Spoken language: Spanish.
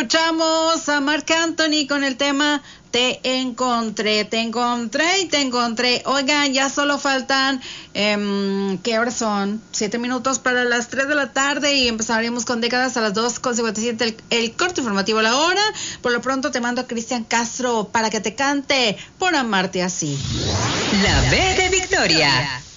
Escuchamos a Marc Anthony con el tema Te encontré. Oigan, ya solo faltan, ¿qué horas son? 7 minutos para las 3 de la tarde y empezaremos con décadas a las 2:57 el corte informativo a la hora. Por lo pronto te mando a Cristian Castro para que te cante Por amarte así. La B de Victoria.